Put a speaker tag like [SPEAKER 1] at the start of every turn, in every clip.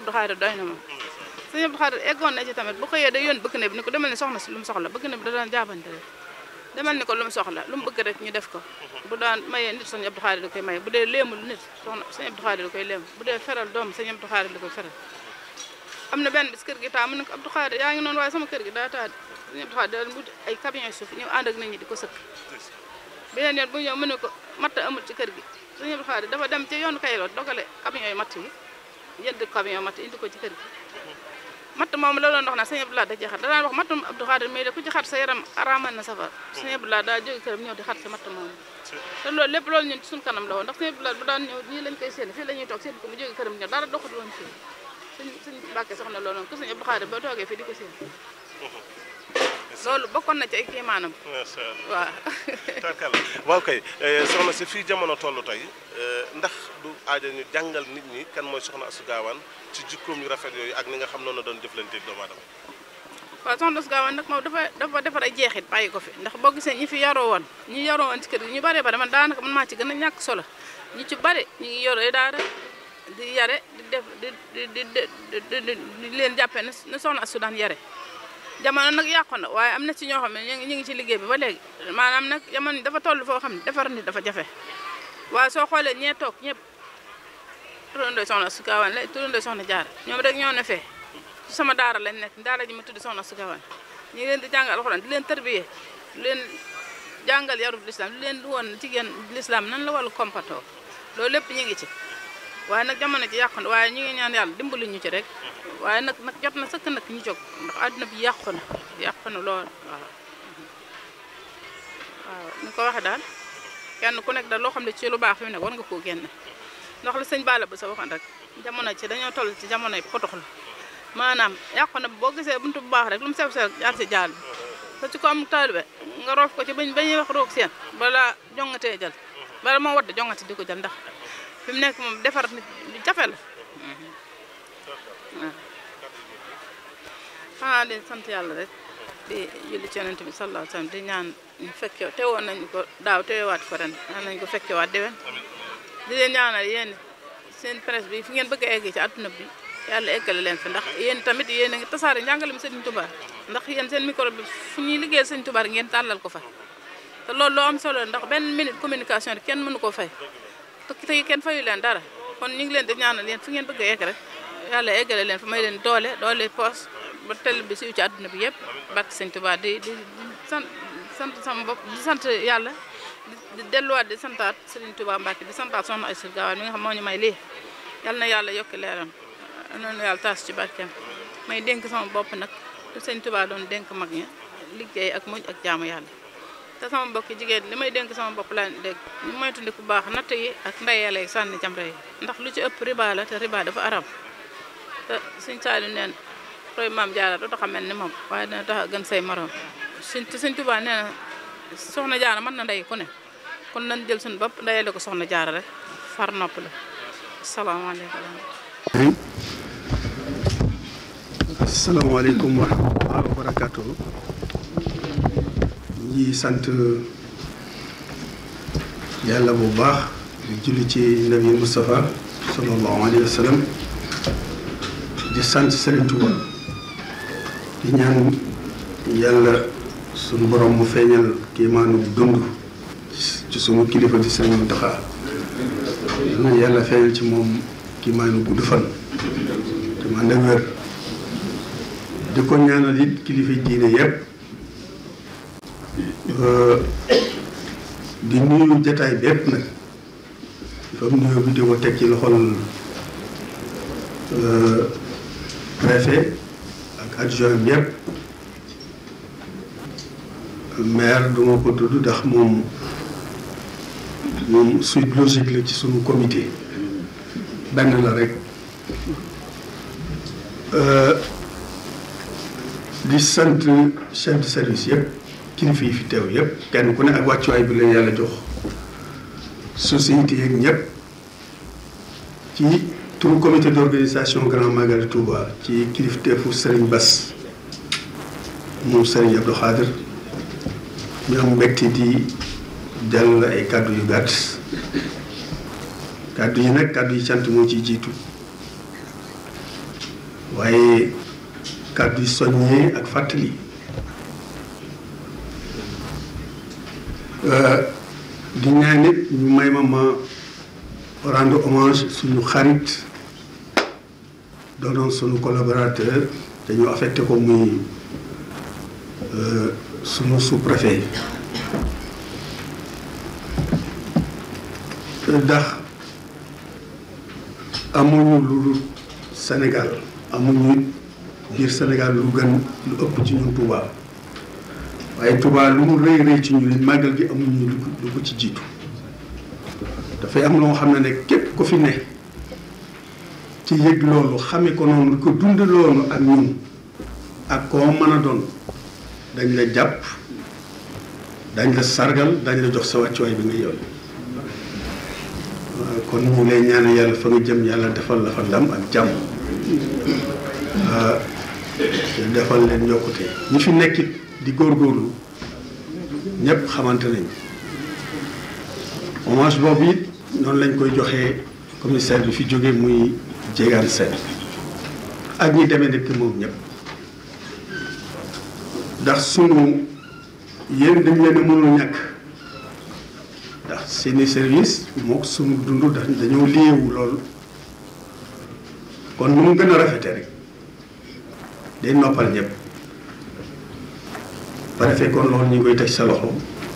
[SPEAKER 1] Abdou Khadir doy na ma sëñ Abdou Khadir eggoon na ci tamit bu xëyee day yónni bëgg ne bi ni ko demal ni soxna si lu mu soxla bëgg ne bi da daan jaabante rek demal ni ko lu mu soxla lu mu bëgg rek ñu def ko bu daan mayee nit sëñ Abdou Khadir da koy maye bu dee léemul nit soxna sëñ Abdou Khadir da koy léem bu dee feral doom sëñ Abdou Khadir da koy feral am na benn bis kër gi taa mu ne ko Abdou Khadir yaa ngi noonu waaye sama kër gi daa taa sëñ Abdou Khadir daal wuti ay camion suuf ñëw ànd ak nit ñi di ko sëkk beneen yoon bu ñëw mu ne ko matt amul ci kër gi sëñ Abdou Khadir dafa dem ci yoonu Kayloot dogale camion yi matt yi jënd camion matt indi ko ci kër gi matt moom la doon wax na sëñ Abdou Lahad da ci xat da daan wax mattum Abdou Khadir mais de ku ci xat sa yaram araamal na safar sëñ Abdou Lahad daa jóge këram ñëw di xat sa matt moom te loolu lépp loolu ñun ci suñu kanam la woon ndax sëñ Abdou Lahad bu daan ñëw nii lañ koy séen fii la ñuy toog séen ko mu jóge këram ñëw dara doxut woon fii suñ Mbàkke soxna loolu noonu ku sëñ Abdou Khadir ba toogee fii di ko séen loolu bokkoon na ci ay kiimaanam waaw
[SPEAKER 2] tarkal waaw kay soxna si fii jamono toll tey ndax du aaja ñu jàngal nit ñi kan mooy soxna Astou Gawane ci jikkoom yu rafet yooyu ak ni nga xam noonu doon jëflanteeg doomu aadama
[SPEAKER 1] waaw soxna Astou Gawane nag moom dafa defar ay jeexit bàyyi ko fi ndax boo gisee ñi fi yaroo woon ci kër gi ñu bare bare man daanaka man maa ci gën a ñàkk solo ñi ci bare ñu ngi yoree daara di yare di def di leen jàppee na soxna Astou daan yare jamono nag yàqu na waaye am na ci ñoo xam ne ñu ngi ci liggéey bi ba léegi maanaam nag jamono dafa toll foo xam ne defar nit dafa jafe waaye soo xoolee ñee toog ñëpp turandoo soxna Astou Gawane la turandoo soxna Jaara ñoom rek ñoo ne fee ci sama daara lañ nekk daara ji ma tudd soxna Astou Gawane ñu ngi leen di jàngal alxuraan di leen tarbiyee di leen jàngal yarub lislaam di leen woon jigéen lislaam nan la wàllu kompatoo loolu lépp ñu ngi ci waaye nag jamono ji yàqu na waaye ñu ngi ñaan yàlla dimbali ñu ci rek waaye nag jot na sëkk nag ñu jóg ndax àdduna bi yàqu na lool waaw ni ko waxee daal kenn ku nekk daal loo xam ne ci lu baax fi mu nekk war nga koo génne ndax la sëñ Balla bu sa waxoon rek jamono ci dañoo toll ci jamonoy potox la maanaam yàqu na boo gisee buntu bu baax rek lu mu sew jaar si jaal bi te ci ko am taalibe nga roof ko ci bañuy wax roog seen bala jongatee jël bala moo wadd jongati di ko jël ndax fi mu nekk moom defar nit lu jafe la xanaa di sant yàlla rek di julli ci Yonent bi sallallahu alayhi wa sallam di ñaan ñu fekke teewoon nañu ko daaw teewaat ko ren ñaan nañu ko fekkewaat déwén di leen ñaanal yéen seen presse bi fi ngeen bëgg a egg ci àdduna bi yàlla eggale leen fi ndax yéen tamit yéen a ngi tasaare njàngalem Sëriñ Tuubaa ndax yéen seen micro bi fu ñuy liggéeyal Sëriñ Tuubaa ngeen tàllal ko fa te loolu loo am solo ndax benn minute communication rek kenn mënu koo fay te kenn fayu leen dara kon ñu ngi leen di ñaanal yéen fi ngeen bëgg a egg rek yàlla eggale leen fi may leen doole poos ba télé bi siiw ci àdduna bi yëpp barke Sëriñ Tuubaa di sant sama bopp di sant yàlla di delluwaat di santaat Sëriñ Tuubaa Mbàkke di santaat soxna Astou Gawane mi nga xam moo ñu may lii yal na yàlla yokki leeram noonu yàlla taas ci barkeem may dénk sama bopp nag te Sëriñ Tuubaa doon dénk mag ña liggéey ak muñ ak jaamu yàlla te sama mbokki jigéen li may dénk sama bopp laa dégg ñu moytundi ku baax natt yi ak ndeyale sànni jamra yi ndax lu ci ëpp riba la te riba dafa aram te Sëriñ Saaliw neen roy Maam Jaara doo tax a mel ni moom waaye dina tax a gën say morom Sëriñ Tuubaa nee na soxna Jaara mën na ndey ku ne kon nañ jël suñu bopp ndeyale ko soxna Jaara rek far nopp la asalaamaaleykum.
[SPEAKER 3] asalaamaaleykum wa rahmatulah wa barakaatu. ñi sant yàlla bu baax di julli ci nabi Moustapha sallallahu alayhi wa sallam di sant Serigne Touba di ñaan yàlla sunu borom mu feeñal kiimaanu dund ci sunu kilifa di Serigne Mountakha na yàlla feeñal ci moom kiimaanu gudd fan te mu ànd ak wér di ko ñaanal it kilifa diine yépp di nuyu jataay bépp nag dafa nuyoo bi di ko teg ci loxol préfet ak adjoint yépp maire duma ko tudd ndax moom suite logique la ci sunu comité benn la rek di sant chef de service yëpp kilifa yi fi teew yëpp kenn ku ne ak wàccuwaay bi leen yàlla jox société yeeg ñëpp ci turu comité d'organisation Grand Magal Touba ci kilifteefu Serigne Bass moom Serigne Abdou Khadir ñu am mbégte di jàll ay kàddu yu gàtt kàddu yi nag kàddu yi cant moo ciy jiitu waaye kàddu soññee ak fàttali di ñaan nit ñu may ma rendre hommage suñu xarit doonoon suñu collaborateur dañu affecté ko muy suñu sous-préfet ndax amuñu lu Sénégal amuñu biir Sénégal lu gën lu ëpp ci ñun Touba waaye Touba lu mu rëy rëy ci ñun màggal gi amuñu lu ko ci jiitu dafay am loo xam ne képp ko fi ne ci yëg loolu xame ko noonu ko dund loolu ak ñun ak koo mën a doon dañ la jàpp dañ la sargal dañ la jox sa wàccuwaay bi nga yoon kon ñu lay ñaan yàlla fa nga jëm yàlla defal la fa ndam ak jàmm defal leen yokkute ñi fi nekkit di góorgóorlu ñëpp xamante nañ hommage boobu it noonu lañ koy joxee commissaire bi fi jóge muy Diegane Sène ak ñi demee nekk moom ñëpp ndax sunu yéen dañ leen a mënul ñàkk ndax seeni service moo sunu dund dañoo liewu lool kon nu mu gën a rafete rek day noppal ñëpp préfet kon loolu ñu ngi koy teg sa loxo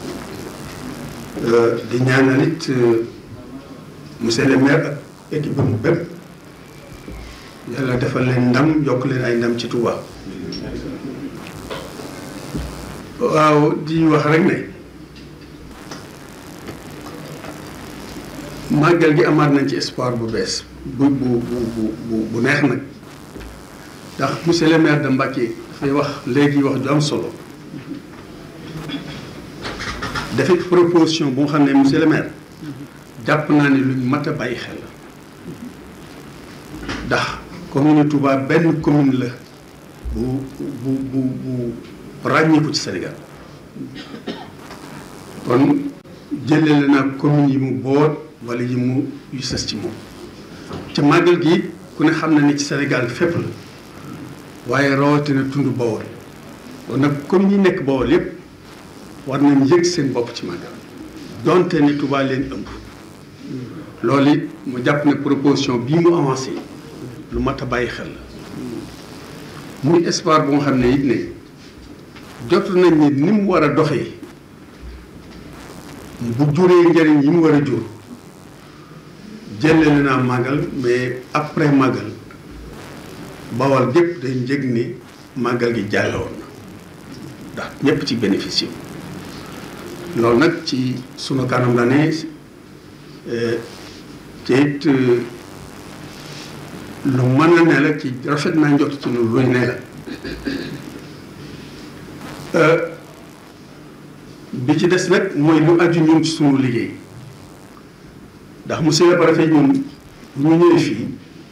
[SPEAKER 3] di ñaanal it monsieur le maire ak équipe bu bépp yàlla defal leen ndam yokk leen ay ndam ci Touba. waaw di wax rek ne màggal gi amaat nañ ci espoir bu bees bu neex nag ndax monsieur le maire de Mbacké dafay wax léegi wax ju am solo dafay proposition bu nga xam ne monsieur le maire jàpp naa ne luñ mat a bàyyi xel ndax commune Touba benn commune la bu ràññeeku ci Sénégal kon jëlee naa commune yi mu boot wala yi mu yu sës ci moom ci màggal gi ku ne xam na ni ci Sénégal fépp la waaye rawatina tund Bawol kon nag commune yi nekk Bawol yépp war nañ yëg seen bopp ci màggal donte ni Touba leen ëmb loolu it mu jàpp ne proposition bii mu avancé lu mat a bàyyi xel la muy espoir bu nga xam ne it ne jot nañ ni ni mu war a doxee bu juree njëriñ yi mu war a jur jëlee naa màggal mais après màggal Bawol gépp dañ njëg ni màggal gi jàlloon na ndax ñëpp ci bénéficié loolu nag ci sunu kanam la ne te it lu mën a ne la ci rafet naa njot ci lu luy ne la bi ci des nag mooy lu aju ñun ci sunu liggéey ndax monsieur le préfet ñun bu ñu ñëwee fii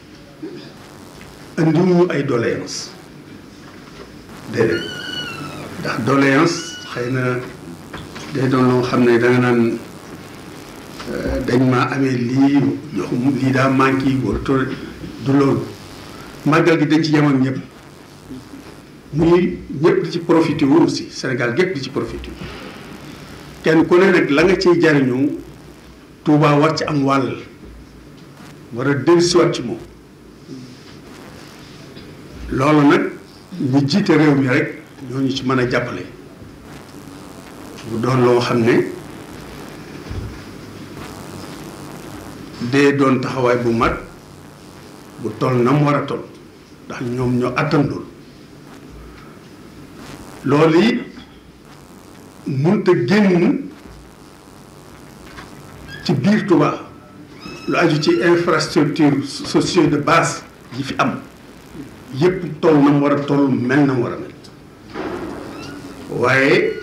[SPEAKER 3] andiwuñu ay doléance déedéet ndax doléance xëy na day doon loo xam ne danga naan dañ maa amee lii joxum lii daa manqué yi wala du loolu màggal gi dañ ci yem ak ñëpp muy ñëpp di ci profité wu aussi Sénégal gépp di ci profité kenn ku ne nag la nga ciy jariñu Touba war ci am wàll war a dellusiwaat ci moom loolu nag ñi jiite réew mi rek ñooñu ci mën a jàppale bu doon loo xam ne dee doon taxawaay bu mat bu toll na mu war a toll ndax ñoom ñoo attandul loolu it mënta génn ci biir Touba lu aju ci infrastructure sociale de base yi fi am yépp toll na mu war a toll mel na mu war a mel waaye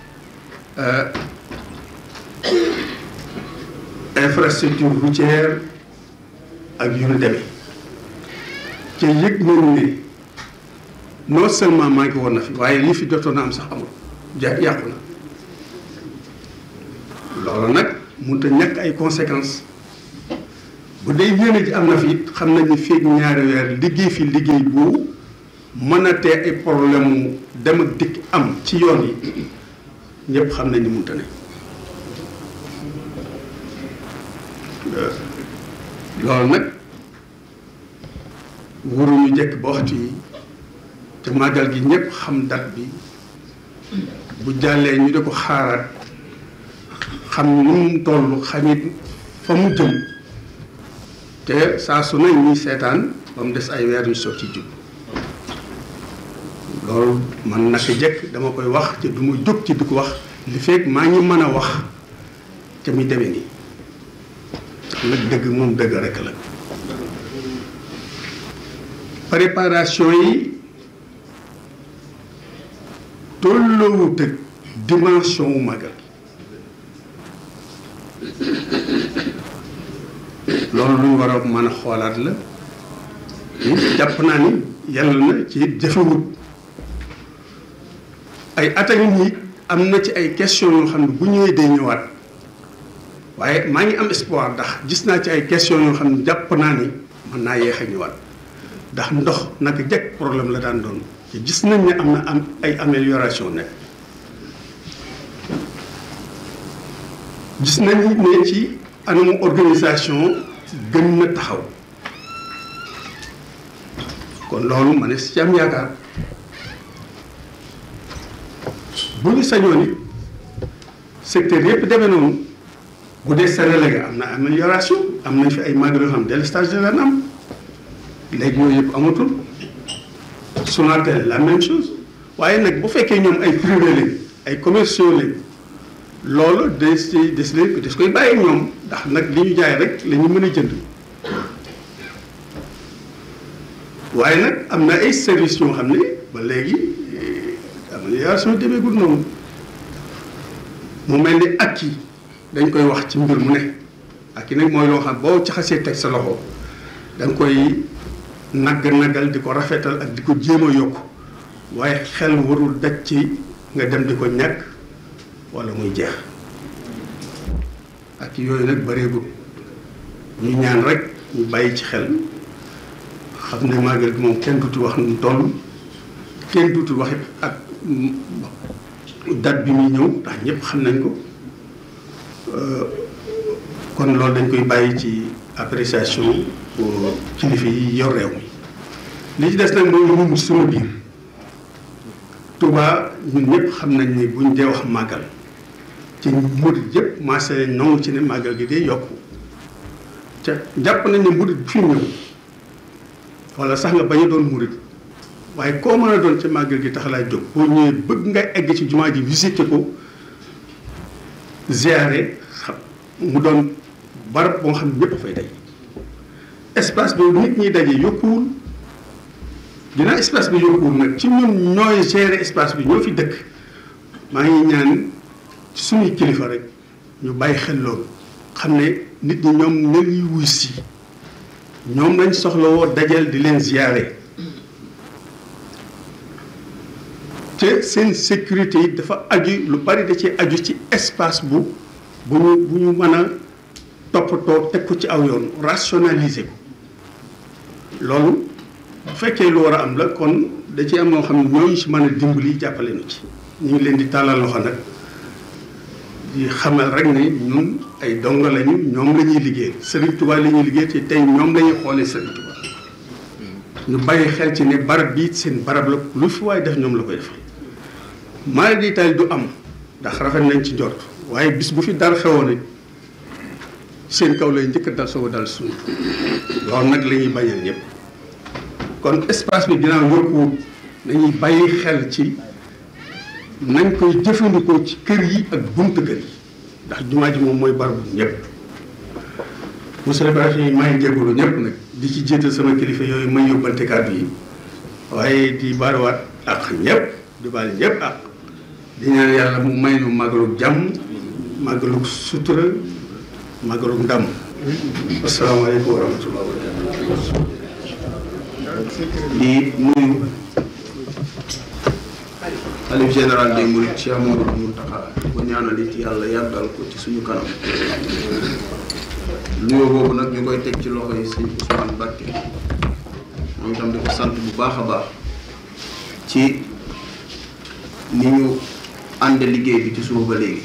[SPEAKER 3] infrastructure routière ak yu ñu demee ci yëg nañu ne non seulement manqué woon na fi waaye li fi jotoon na am sax amul yàqu na loolu nag mënut a ñàkk ay conséquences bu dee yéene ji am na fi it xam nañ ni feeg ñaari weer liggéey fi liggéey bu mën a tee ay problème mu dem ak dikk am ci yoon yi ñëpp xam nañ ni mënta ne loolu nag waruñu jekk ba waxtu yi te màggal gi ñëpp xam date bi bu jàllee ñu di ko xaaraat xam nu mu toll xamit fa mu jëm te saa su nañ ñuy seetaan ba mu des ay weer ñu soog ci jub loolu man naka jekk dama koy wax te du ma jóg ci di ko wax li fekk maa ngi mën a wax te muy demee nii nag dëgg moom dëgg rekk la préparation yi tolloowut ak dimension wu magal loolu lu ñu war a mën a xoolaat la jàpp naa ni yàlla na ci jëfewut ay attaques yi am na ci ay questions yoo xam ne bu ñëwee day ñëwaat waaye maa ngi am espoir ndax gis naa ci ay questions yoo xam ne jàpp naa ni mën naa yéex a ñëwaat ndax ndox naka jekk problème la daan doon te gis nañ ne am na ay amélioration nekk gis nañ ne ci anamu organisation gën na taxaw kon loolu ma ne si am yaakaar bu ñu sañoon it secteur yëpp demee noonu bu dee Sénégal am na amélioration am nañ fi ay magal yoo xam ne délestage de leen am léegi yooyu yëpp amatul Sonatel la même chose waaye nag bu fekkee ñoom ay privé lañ ay commerciaux lañ loolu des koy bàyyi ñoom ndax nag li ñu jaay rek la ñu mën a jënd waaye nag am na ay services yoo xam ne ba léegi amélioration demeegul noonu mu mel ni ak yi dañ koy wax ci mbir mu ne ak yi nag mooy loo xam boo ci xasee teg sa loxo da nga koy naggal di ko rafetal ak di ko jéem a yokk waaye xel warul daj ci nga dem di ko ñàkk wala muy jeex ak yooyu nag bareegul ñu ñaan rek ñu bàyyi ci xel xam ne màggal gi moom kenn duuti wax nu toll kenn duuti wax ak date bi muy ñëw ndax ñëpp xam nañ ko kon loolu dañ koy bàyyi ci appréciation kilifa yi yor réew mi li ci des nag mooy ñun suñu biir Touba ñun ñëpp xam nañ ni buñ dee wax màggal ci murid yëpp maasee nangu ci ne màggal gi day yokku te jàpp nañ ne murid fi ñëw wala sax nga bañ a doon murid waaye koo mën a doon ci màggal gi tax laa jóg boo ñëwee bëgg nga egg ci jumaa ji visiter ko ziare xam mu doon barab boo xam ne ñëpp fay day espace bi nit ñi daje yokkuwul dinaa espace bi yokkuwul nag ci ñun ñooy gérer espace bi ñoo fi dëkk maa ngi ñaan ci suñuy kilifa rek ñu bàyyi xel loolu xam ne nit ñi ñoom ña ngi wuy si ñoom lañ soxlawoo dajal di leen ziare te seen sécurité yi dafa aju lu bari da ci aju ci espace bu ñu mën a toppatoo teg ko ci aw yoon rationaliser ko loolu bu fekkee lu war a am la kon da ci am loo xam ne ñooñu si mën a dimbali jàppale nu ci ñu ngi leen di tàllal loxo nag di xamal rek ne ñun ay dongo lañu ñoom la ñuy liggéey Serigne Touba la ñuy liggéey te tey ñoom la ñuy xoolee Serigne Touba ñu bàyyi xel ci ne barab bi seen barab la lu fi waaye def ñoom la koy defal maa di tay du am ndax rafet nañ ci njort waaye bis bu fi dara xewoon it seen kaw lay njëkk dal soo dal suñu loolu nag la ñuy bañal ñëpp kon espace bi dinaa yokkuwut nañuy bàyyi xel ci nañ koy jëfandikoo ci kër yi ak buntu kër yi ndax jumaa ji moom mooy barabu ñëpp monsieur le préfet yi maa ngi jégalu ñëpp nag di ci jiital sama kilifa yooyu may yóbbante kàddu yi waaye di baarawaat ak ñëpp di baal ñëpp ak di ñaan yàlla mu may nu màggalu jàmm màggalu sutura màggalu ndam asalaamaaleykum wa rahmatulah wa barakatuh di nuyu xalif général des mourides Cheikh Mouhamadou Mountakha ko ñaanal it yàlla yàggal ko ci suñu kanam nuyoo boobu nag ñu koy teg ci loxo yi sëñ Ousmane Mbacké moom itam di ko sant bu baax a baax ci ni ñu ànd liggéey bi ci suuf ba léegi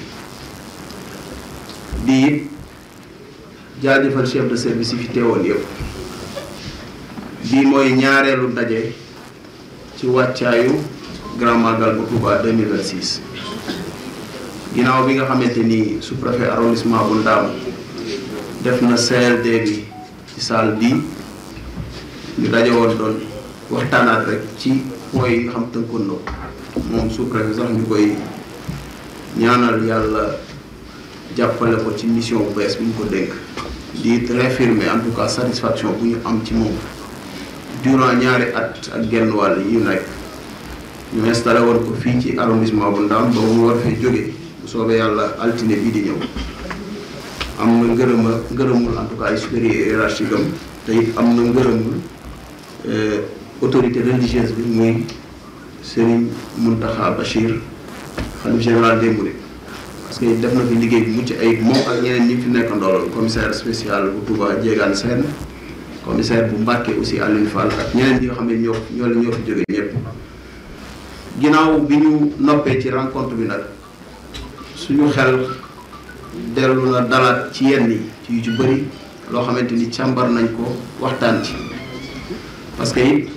[SPEAKER 3] di it jaajëfal chef de service yi fi teewoon yëpp bii mooy ñaareelu ndaje ci wàccaayu Grand Magal bu Touba 2026 ginnaaw bi nga xamante ni sous-préfet arrondissement bu Ndaam def na CLD bi ci salle bi ñu daje woon doon waxtaanaat rek ci point yi nga xam tënkoon na ko moom sous-préfet sax ñu koy ñaanal yàlla jàppale ko ci mission bu bees bi ñu ko dénk di réaffirmer en tout cas satisfaction bu ñu am ci moom durant ñaari at ak genn wàll yi ñu nekk ñu installé woon ko fii ci arrondissement bu Ndaam ba mu war fee jógee bu soobee yàlla altine bii di ñëw am na ngërëmul en tout cas ay supérieur hiérarchique am te it am na ngërëmul autorité religieuse bi muy Serigne Mountakha Bachir xalif général des Mourides parce que def na fi liggéey bi mucc ay moom ak ñeneen ñi fi nekk ndoolal commissaire spécial bu Touba Diégane Sène commissaire bu Mbacké aussi Alioune Fall ak ñeneen ñi nga xam ne ñoo fi jóge ñëpp ginnaaw bi ñu noppee ci rencontre bi nag suñu xel dellu na dalaat ci yenn yi ci yu ci bëri loo xamante ni càmbar nañ ko waxtaan ci parce que it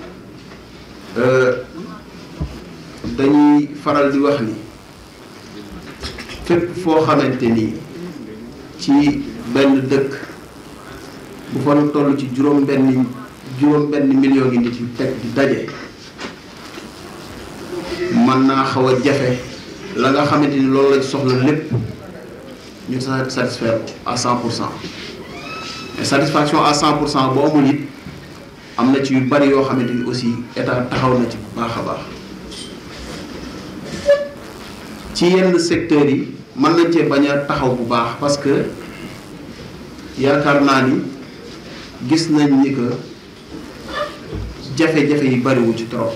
[SPEAKER 3] dañuy faral di wax ni fépp foo xamante ni ci benn dëkk bu fa lu toll ci juróom benn million ngi nit yu teg di daje mën naa xaw a jafe la nga xamante ni loolu lañ soxla lépp ñu satisfaire à 100%. mais satisfaction à 100% boo amul it am na ci yu bari yoo xamante ni aussi état taxaw na ci bu baax a baax ci yenn secteurs yi mën nañ cee bañ a taxaw bu baax parce que yaakaar naa ni gis nañ ni que jafe-jafe yi bariwul ci trop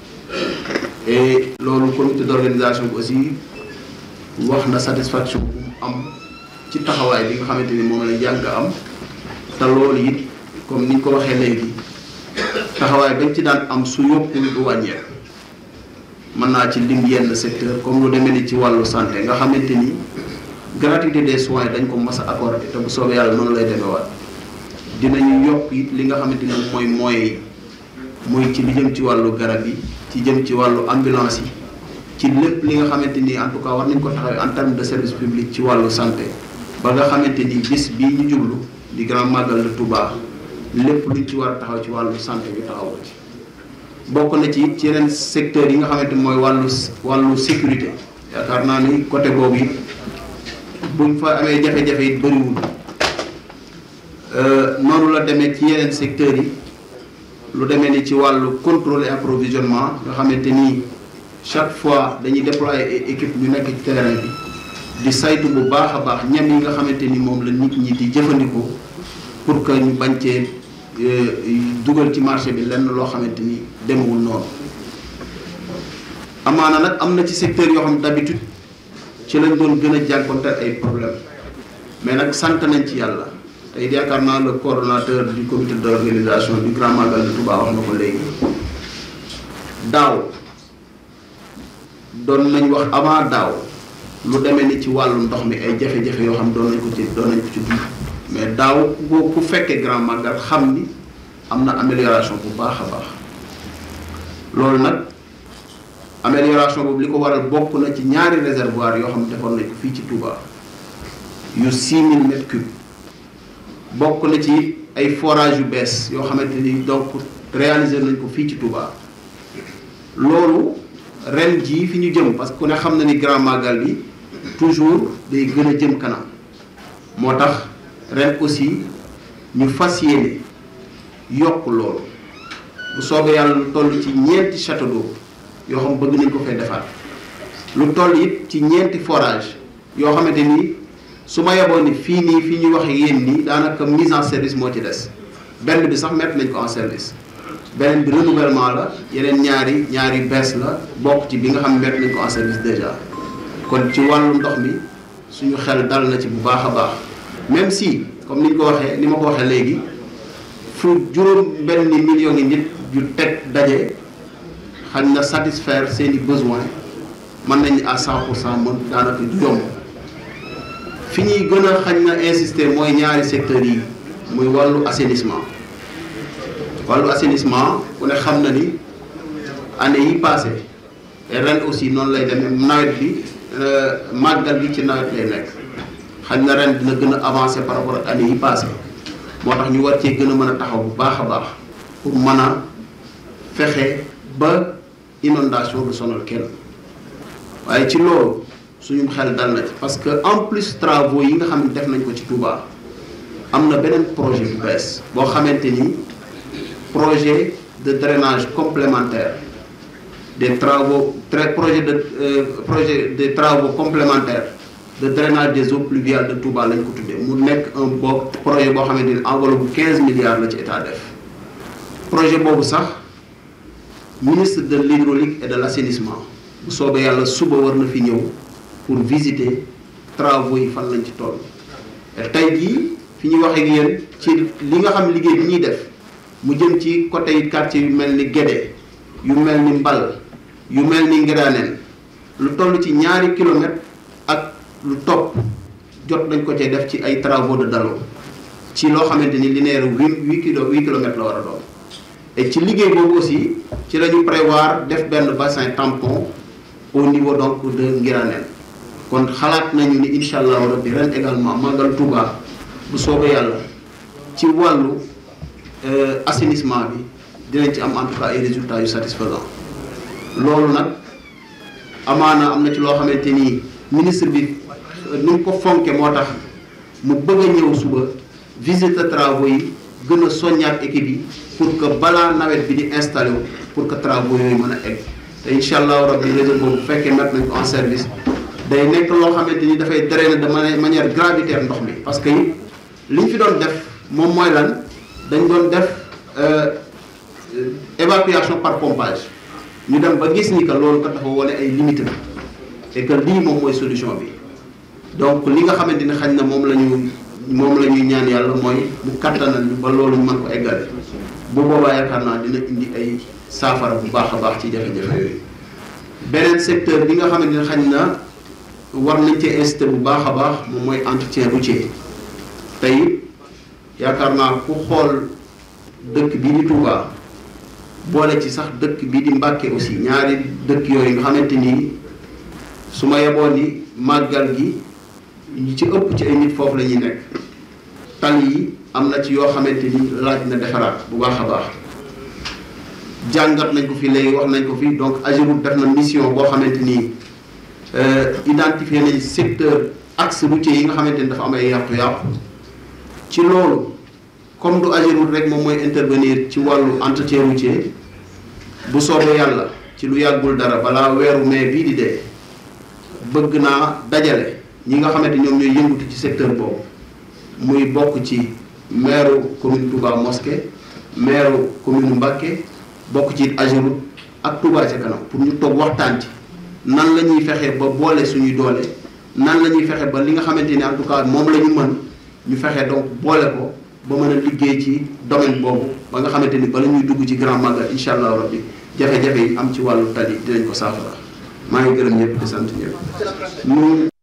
[SPEAKER 3] et loolu comité d'organisation bi aussi wax na satisfaction bu mu am ci taxawaay bi nga xamante ni moom la yàgg am te loolu it comme ni ñu ko waxee léegi taxawaay bañ ci daan am su yokkul du wàññeeku mën naa ci lim yenn secteur comme lu demee ni ci wàllu santé nga xamante ni gratuité des soins dañ ko mas a accordé te bu soobee yàlla noonu lay demewaat dinañu yokk it li nga xamante ni mooy moyens yi muy ci li jëm ci wàllu garab yi ci jëm ci wàllu ambulance yi ci lépp li nga xamante ni en tout cas war nañ ko taxawee en terme de service public ci wàllu santé ba nga xamante ni bis bii ñu jublu di Grand Magal de Touba lépp luñ ci war a taxaw ci wàllu santé bi taxaw ko ci bokk na ci it ci yeneen secteurs yi nga xamante ni mooy wàllu sécurité yaakaar naa ni côté boobu it buñ fa amee jafe-jafe it bëriwul noonu la demee ci yeneen secteurs yi lu demee ni ci wàllu contrôle et approvisionnement nga xamante ni chaque fois dañuy déployer ay équipe ñu nekk ci terrain bi di saytu bu baax a baax ñam yi nga xamante ni moom la nit ñi di jëfandikoo pour que ñu bañ cee dugal ci marché bi lenn loo xamante ni demewul noonu amaana nag am na ci secteur yoo xam d'habitude ci lañ doon gën a jànkonteel ay problème mais nag sant nañ ci yàlla tey yaakaar naa le coordonnateur du comité d'organisation du Grand Magal de Touba wax na ko léegi daaw doon nañ wax avant daaw lu demee ni ci wàllu ndox mi ay jafe-jafe yoo xam doon nañ ko ci dund mais daaw ku fekkee Grand Magal xam ni am na amélioration bu baax a baax loolu nag amélioration boobu li ko waral bokk na ci ñaari réservoir yoo xam defoon nañ ko fii ci Touba yu 6000 mètres cubes bokk na ci ay forage yu bees yoo xamante ni donc réaliser nañ ko fii ci Touba loolu ren jii fi ñu jëm parce que ku ne xam na ni Grand Magal bi toujours day gën a jëm kanam moo tax ren aussi ñu fas yéene yokk loolu bu soobee yàlla lu toll ci ñeenti château d'eau yoo xam bëgg nañ ko fay defaat lu toll it ci ñeenti forage yoo xamante ni su ma yeboon ni fii nii fii ñuy waxe yéen nii daanaka mise en service moo ci des benn bi sax mettre nañ ko en service beneen bi renouvellement la yeneen ñaari bees la bokk ci bi nga xam ne mettre nañ ko en service déjà kon ci wàllu ndox mi suñu xel dal na ci bu baax a baax même si comme ni ñu ko waxee ni ma ko waxee léegi fu juróom benn million yi nit yu teg daje xañ na satisfaire seeni besoin mën nañ à 100% mën daanaka du yomb fi ñuy gën a xañ na insister mooy ñaari secteurs yi muy wàllu assainissement ku ne xam na ni année yi passé et ren aussi noonu lay demee nawet bi màggal gi ci nawet lay nekk xañ na ren dina gën a avancer par rapport ak année yi passé moo tax ñu war cee gën a mën a taxaw bu baax a baax pour mën a fexe ba inondation du sonal kenn waaye ci loolu suñu xel dal na ci parce que en plus travaux yi nga xam ne def nañ ko ci Touba am na beneen projet bu bees boo xamante ni projet de drainage complémentaire des travaux projet de travaux complémentaires de drainage des eaux pluviales de Touba lañ ko tuddee mu nekk un projet boo xamante ni enveloppe bu 15 milliards la ci état def projet boobu sax ministre de l'hydraulique et de l'assainissement bu soobee yàlla suba war na fi ñëw pour visiter travaux yi fan lañ ci toll tey jii fi ñuy wax ak yéen ci li nga xam liggéey bi ñuy def mu jëm ci côté yi quartier yu mel ni Guédé yu mel ni Mbal yu mel ni Ngiraneen lu toll ci 2 kilomètres ak lu topp jot nañ ko cee def ci ay travaux de dallot ci loo xamante ni linéaire 8 kilomètres la war a doon et ci liggéey boobu aussi ci la ñu prévoir def benn bassin tampon au niveau donc de Ngiraneen kon xalaat nañu ni incha allah rabbi ren également Magal Touba bu soobee yàlla ci wàllu assainissement bi dinañ ci am en tout cas ay résultats yu satisfaisants loolu nag amaana am na ci loo xamante ni ministre bi ni mu ko fonke moo tax mu bëgg a ñëw suba visiter travaux yi gën a soññaat équipe yi pour que balaa nawet bi di installé wu pour que travaux yooyu mën a egg te incha allah rabbi réseau boobu bu fekkee mettre nañ ko en service day nekk loo xamante ni dafay drainer de manière gravitaire ndox mi parce que li ñu fi doon def moom mooy lan dañ doon def évacuation par pompage ñu dem ba gis ni que loolu kat dafa wane ay limites et que lii moom mooy solution bi donc li nga xamante ni xañ na moom la ñuy ñaan yàlla mooy mu kattanal ñu ba loolu ñu mën ko eggale bu boobaa yaakaar naa dina indi ay saafara bu baax a baax ci jafe-jafe yooyu. beneen secteur bi nga xamante ni xañ na war nañ cee inciter bu baax a baax moom mooy entretien routier tey yaakaar naa ku xool dëkk bii di Touba boole ci sax dëkk bii di Mbàkke aussi ñaari dëkk yooyu nga xamante ni su ma yeboon ni màggal gi ñu ci ëpp ci ay nit foofu la ñuy nekk tali yi am na ci yoo xamante ni laaj na defaraat bu baax a baax jàngat nañ ko fi léegi wax nañ ko fi donc AGEROUTE def na mission boo xamante ni identifier nañ secteur axe routier yi nga xamante ni dafa am ay yàqu-yàqu ci loolu comme du AGEROUTE rek moom mooy intervenir ci wàllu entretien routier bu soobee yàlla ci lu yàggul dara balaa weeru mai bii di dee bëgg naa dajale ñi nga xamante ñoom ñooy yëngatu ci secteur boobu muy bokk ci maire commune Touba Mosquée maire commune Mbacké bokk ci AGEROUTE ak Touba ca kanam pour ñu toog waxtaan ci nan la ñuy fexe ba boole suñuy doole nan la ñuy fexe ba li nga xamante ni en tout cas moom la ñu mën ñu fexe donc boole ko ba mën a liggéey ci domaine boobu ba nga xamante ni bala ñuy dugg ci grand magal incha allah rabbi jafe-jafe yi am ci wàllu tali dinañ ko saafara maa ngi gërëm ñëpp di sant ñëpp.